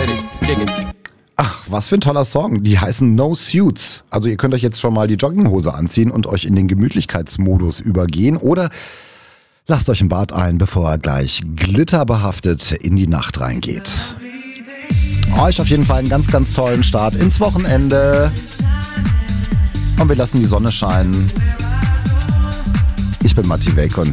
Ach, was für ein toller Song. Die heißen No Suits. Also ihr könnt euch jetzt schon mal die Jogginghose anziehen und euch in den Gemütlichkeitsmodus übergehen. Oder lasst euch ein Bad ein, bevor er gleich glitterbehaftet in die Nacht reingeht. Euch auf jeden Fall einen ganz, ganz tollen Start ins Wochenende. Und wir lassen die Sonne scheinen. Ich bin Matti Welk und